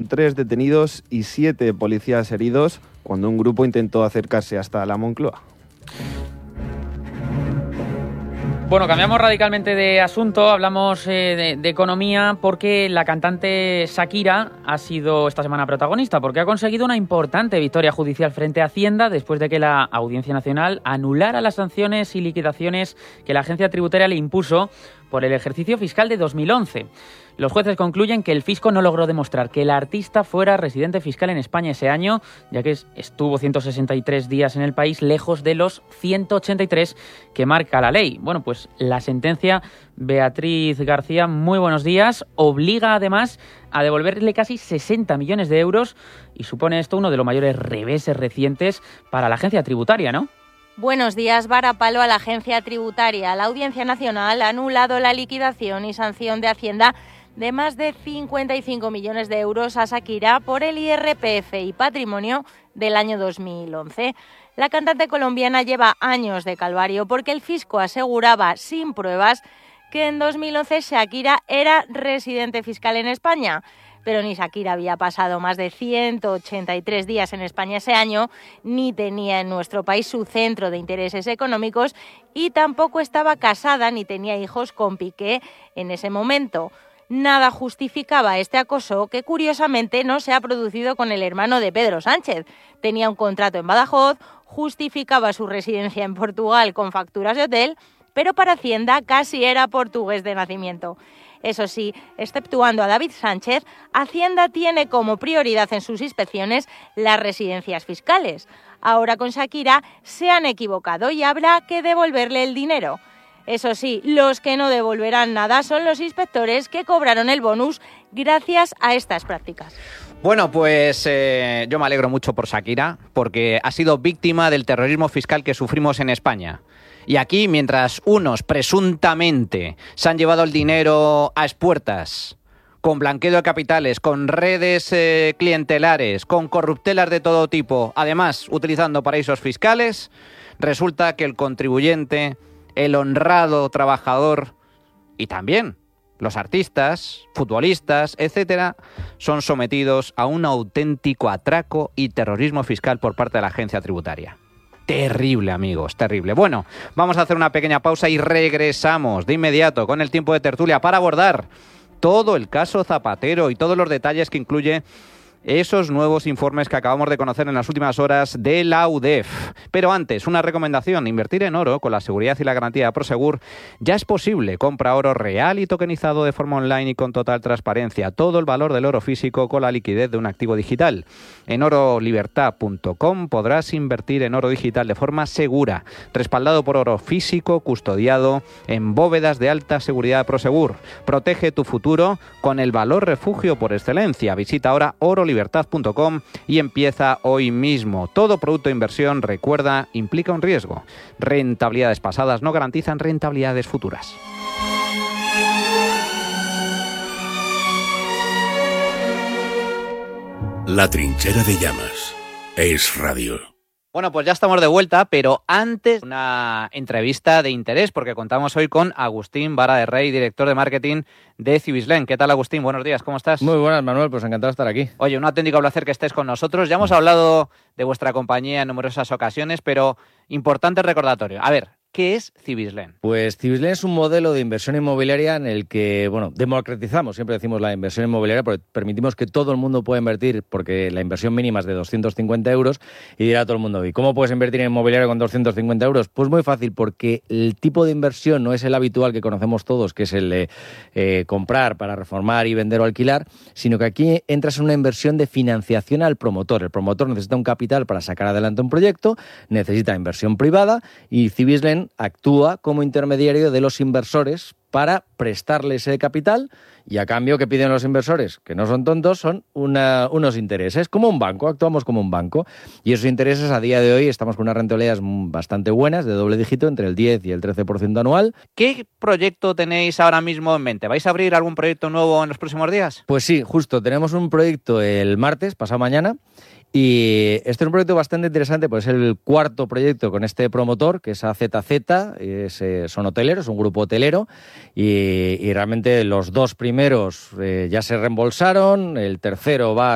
3 detenidos y 7 policías heridos cuando un grupo intentó acercarse hasta la Moncloa. Bueno, cambiamos radicalmente de asunto, hablamos de economía porque la cantante Shakira ha sido esta semana protagonista porque ha conseguido una importante victoria judicial frente a Hacienda después de que la Audiencia Nacional anulara las sanciones y liquidaciones que la agencia tributaria le impuso por el ejercicio fiscal de 2011. Los jueces concluyen que el fisco no logró demostrar que el artista fuera residente fiscal en España ese año, ya que estuvo 163 días en el país, lejos de los 183 que marca la ley. Bueno, pues la sentencia, Beatriz García, muy buenos días, obliga además a devolverle casi 60 millones de euros y supone esto uno de los mayores reveses recientes para la agencia tributaria, ¿no? Buenos días, varapalo a la agencia tributaria. La Audiencia Nacional ha anulado la liquidación y sanción de Hacienda de más de 55 millones de euros a Shakira por el IRPF y patrimonio del año 2011. La cantante colombiana lleva años de calvario porque el fisco aseguraba sin pruebas que en 2011 Shakira era residente fiscal en España. Pero ni Shakira había pasado más de 183 días en España ese año, ni tenía en nuestro país su centro de intereses económicos y tampoco estaba casada ni tenía hijos con Piqué en ese momento. Nada justificaba este acoso que curiosamente no se ha producido con el hermano de Pedro Sánchez. Tenía un contrato en Badajoz, justificaba su residencia en Portugal con facturas de hotel, pero para Hacienda casi era portugués de nacimiento. Eso sí, exceptuando a David Sánchez, Hacienda tiene como prioridad en sus inspecciones las residencias fiscales. Ahora con Shakira se han equivocado y habrá que devolverle el dinero. Eso sí, los que no devolverán nada son los inspectores que cobraron el bonus gracias a estas prácticas. Bueno, pues yo me alegro mucho por Shakira, porque ha sido víctima del terrorismo fiscal que sufrimos en España. Y aquí, mientras unos presuntamente se han llevado el dinero a expuertas, con blanqueo de capitales, con redes clientelares, con corruptelas de todo tipo, además utilizando paraísos fiscales, resulta que el contribuyente, el honrado trabajador y también los artistas, futbolistas, etcétera, son sometidos a un auténtico atraco y terrorismo fiscal por parte de la agencia tributaria. Terrible, amigos, terrible. Bueno, vamos a hacer una pequeña pausa y regresamos de inmediato con el tiempo de tertulia para abordar todo el caso Zapatero y todos los detalles que incluye esos nuevos informes que acabamos de conocer en las últimas horas de la UDEF. Pero antes, una recomendación: invertir en oro con la seguridad y la garantía de Prosegur ya es posible. Compra oro real y tokenizado de forma online y con total transparencia. Todo el valor del oro físico con la liquidez de un activo digital. En orolibertad.com podrás invertir en oro digital de forma segura, respaldado por oro físico, custodiado en bóvedas de alta seguridad de Prosegur. Protege tu futuro con el valor refugio por excelencia. Visita ahora orolibertad.com y empieza hoy mismo. Todo producto de inversión, recuerda, implica un riesgo. Rentabilidades pasadas no garantizan rentabilidades futuras. La trinchera de llamas. Es radio. Bueno, pues ya estamos de vuelta, pero antes una entrevista de interés, porque contamos hoy con Agustín Vara de Rey, director de marketing de Cibislen. ¿Qué tal, Agustín? Buenos días, ¿cómo estás? Muy buenas, Manuel, pues encantado de estar aquí. Oye, un auténtico placer que estés con nosotros. Ya hemos hablado de vuestra compañía en numerosas ocasiones, pero importante recordatorio. A ver, ¿qué es Cibislen? Pues Cibislen es un modelo de inversión inmobiliaria en el que, democratizamos, siempre decimos la inversión inmobiliaria, porque permitimos que todo el mundo pueda invertir, porque la inversión mínima es de 250 euros, y dirá todo el mundo, ¿y cómo puedes invertir en inmobiliario con 250 euros? Pues muy fácil, porque el tipo de inversión no es el habitual que conocemos todos, que es el de comprar para reformar y vender o alquilar, sino que aquí entras en una inversión de financiación al promotor. El promotor necesita un capital para sacar adelante un proyecto, necesita inversión privada, y Cibislen actúa como intermediario de los inversores para prestarle ese capital, y a cambio, ¿qué piden los inversores? Que no son tontos, son unos intereses, como un banco, actuamos como un banco, y esos intereses a día de hoy estamos con unas rentabilidades bastante buenas, de doble dígito, entre el 10 y el 13% anual. ¿Qué proyecto tenéis ahora mismo en mente? ¿Vais a abrir algún proyecto nuevo en los próximos días? Pues sí, justo, tenemos un proyecto el martes, pasado mañana. Y este es un proyecto bastante interesante, pues es el cuarto proyecto con este promotor, que es AZZ, son hoteleros, un grupo hotelero, y realmente los dos primeros ya se reembolsaron, el tercero va